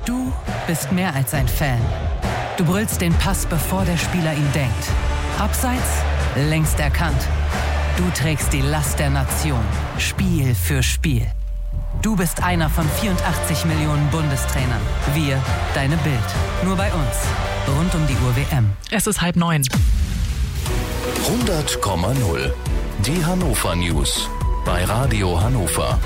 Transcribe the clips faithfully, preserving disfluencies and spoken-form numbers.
Du bist mehr als ein Fan. Du brüllst den Pass, bevor der Spieler ihn denkt. Abseits, längst erkannt. Du trägst die Last der Nation, Spiel für Spiel. Du bist einer von vierundachtzig Millionen Bundestrainern. Wir, deine Bild. Nur bei uns. Rund um die Uhr W M. Es ist halb neun. hundert Komma null. Die Hannover News. Bei Radio Hannover.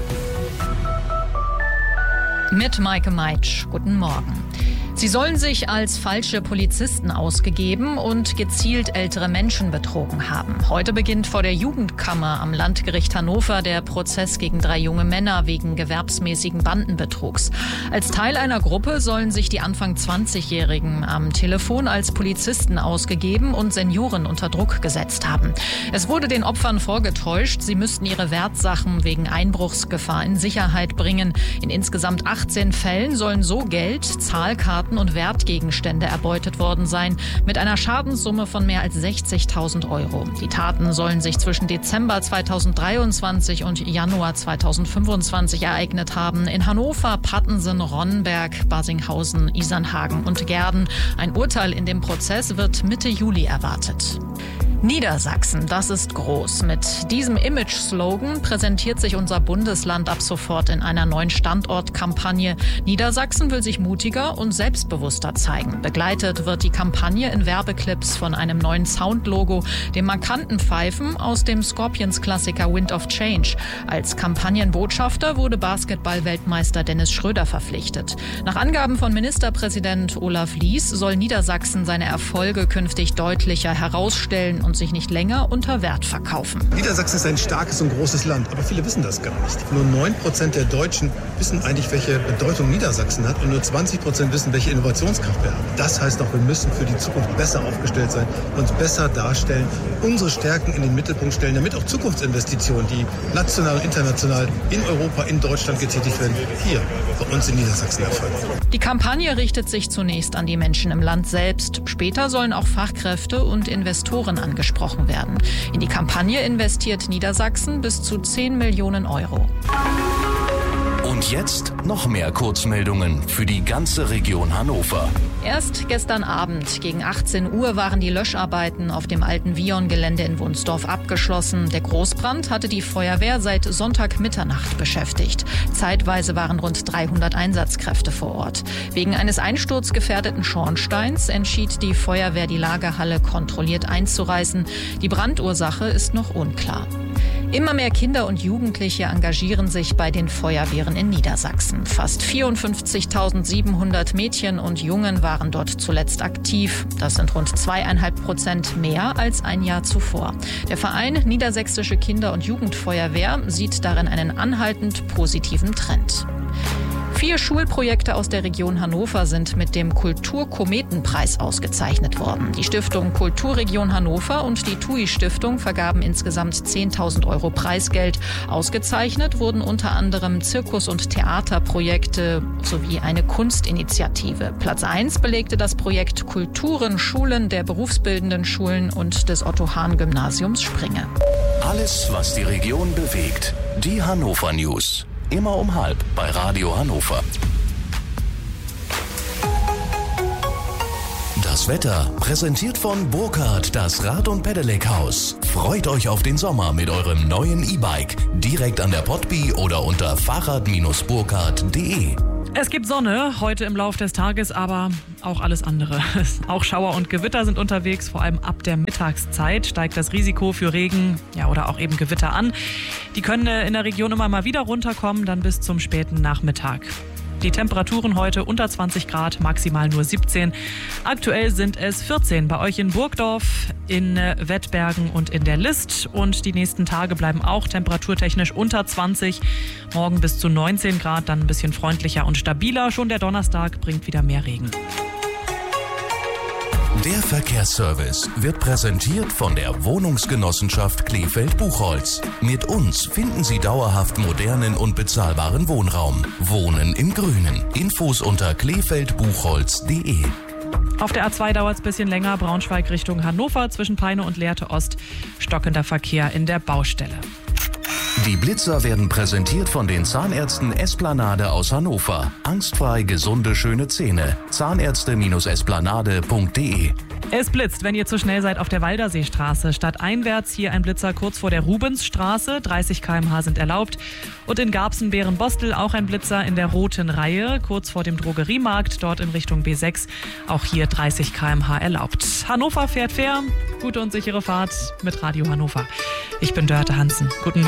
Mit Maike Meitsch. Guten Morgen. Sie sollen sich als falsche Polizisten ausgegeben und gezielt ältere Menschen betrogen haben. Heute beginnt vor der Jugendkammer am Landgericht Hannover der Prozess gegen drei junge Männer wegen gewerbsmäßigen Bandenbetrugs. Als Teil einer Gruppe sollen sich die Anfang zwanzigjährigen am Telefon als Polizisten ausgegeben und Senioren unter Druck gesetzt haben. Es wurde den Opfern vorgetäuscht, sie müssten ihre Wertsachen wegen Einbruchsgefahr in Sicherheit bringen. In insgesamt achtzehn Fällen sollen so Geld, Zahlkarten und Wertgegenstände erbeutet worden sein, mit einer Schadenssumme von mehr als sechzigtausend Euro. Die Taten sollen sich zwischen Dezember zweitausenddreiundzwanzig und Januar zweitausendfünfundzwanzig ereignet haben. In Hannover, Pattensen, Ronnenberg, Basinghausen, Isernhagen und Gehrden. Ein Urteil in dem Prozess wird Mitte Juli erwartet. Niedersachsen, das ist groß. Mit diesem Image-Slogan präsentiert sich unser Bundesland ab sofort in einer neuen Standortkampagne. Niedersachsen will sich mutiger und selbstbewusster zeigen. Begleitet wird die Kampagne in Werbeclips von einem neuen Soundlogo, dem markanten Pfeifen aus dem Scorpions-Klassiker Wind of Change. Als Kampagnenbotschafter wurde Basketball-Weltmeister Dennis Schröder verpflichtet. Nach Angaben von Ministerpräsident Olaf Lies soll Niedersachsen seine Erfolge künftig deutlicher herausstellen und sich nicht länger unter Wert verkaufen. Niedersachsen ist ein starkes und großes Land, aber viele wissen das gar nicht. Nur neun Prozent der Deutschen wissen eigentlich, welche Bedeutung Niedersachsen hat, und nur zwanzig Prozent wissen, welche Innovationskraft wir haben. Das heißt auch, wir müssen für die Zukunft besser aufgestellt sein, uns besser darstellen, unsere Stärken in den Mittelpunkt stellen, damit auch Zukunftsinvestitionen, die national und international in Europa, in Deutschland getätigt werden, hier bei uns in Niedersachsen erfolgen. Die Kampagne richtet sich zunächst an die Menschen im Land selbst. Später sollen auch Fachkräfte und Investoren angesprochen werden. In die Kampagne investiert Niedersachsen bis zu zehn Millionen Euro. Und jetzt noch mehr Kurzmeldungen für die ganze Region Hannover. Erst gestern Abend gegen achtzehn Uhr waren die Löscharbeiten auf dem alten Vion-Gelände in Wunsdorf abgeschlossen. Der Großbrand hatte die Feuerwehr seit Sonntagmitternacht beschäftigt. Zeitweise waren rund dreihundert Einsatzkräfte vor Ort. Wegen eines einsturzgefährdeten Schornsteins entschied die Feuerwehr, die Lagerhalle kontrolliert einzureißen. Die Brandursache ist noch unklar. Immer mehr Kinder und Jugendliche engagieren sich bei den Feuerwehren in Niedersachsen. Fast vierundfünfzigtausendsiebenhundert Mädchen und Jungen waren dort zuletzt aktiv. Das sind rund zweieinhalb Prozent mehr als ein Jahr zuvor. Der Verein Niedersächsische Kinder- und Jugendfeuerwehr sieht darin einen anhaltend positiven Trend. Vier Schulprojekte aus der Region Hannover sind mit dem Kulturkometenpreis ausgezeichnet worden. Die Stiftung Kulturregion Hannover und die T U I-Stiftung vergaben insgesamt zehntausend Euro Preisgeld. Ausgezeichnet wurden unter anderem Zirkus- und Theaterprojekte sowie eine Kunstinitiative. Platz eins belegte das Projekt Kulturen Schulen der berufsbildenden Schulen und des Otto-Hahn-Gymnasiums Springe. Alles, was die Region bewegt. Die Hannover News. Immer um halb bei Radio Hannover. Das Wetter präsentiert von Burkhardt, das Rad- und Pedelec-Haus. Freut euch auf den Sommer mit eurem neuen E-Bike. Direkt an der Potby oder unter fahrrad Bindestrich burkhardt punkt de. Es gibt Sonne heute im Laufe des Tages, aber auch alles andere. Auch Schauer und Gewitter sind unterwegs. Vor allem ab der Mittagszeit steigt das Risiko für Regen, ja, oder auch eben Gewitter an. Die können in der Region immer mal wieder runterkommen, dann bis zum späten Nachmittag. Die Temperaturen heute unter zwanzig Grad, maximal nur siebzehn. Aktuell sind es vierzehn bei euch in Burgdorf, in Wettbergen und in der List. Und die nächsten Tage bleiben auch temperaturtechnisch unter zwanzig. Morgen bis zu neunzehn Grad, dann ein bisschen freundlicher und stabiler. Schon der Donnerstag bringt wieder mehr Regen. Der Verkehrsservice wird präsentiert von der Wohnungsgenossenschaft Kleefeld-Buchholz. Mit uns finden Sie dauerhaft modernen und bezahlbaren Wohnraum. Wohnen im Grünen. Infos unter kleefeld buchholz punkt de. Auf der A zwei dauert es ein bisschen länger. Braunschweig Richtung Hannover zwischen Peine und Lehrte Ost. Stockender Verkehr in der Baustelle. Die Blitzer werden präsentiert von den Zahnärzten Esplanade aus Hannover. Angstfrei gesunde, schöne Zähne. Zahnärzte Esplanade punkt de. Es blitzt, wenn ihr zu schnell seid auf der Walderseestraße. Stadteinwärts hier ein Blitzer kurz vor der Rubensstraße. dreißig Kilometer pro Stunde sind erlaubt. Und in Garbsen-Berenbostel auch ein Blitzer in der roten Reihe, kurz vor dem Drogeriemarkt, dort in Richtung B sechs. Auch hier dreißig Kilometer pro Stunde erlaubt. Hannover fährt fair. Gute und sichere Fahrt mit Radio Hannover. Ich bin Dörte Hansen. Guten Morgen.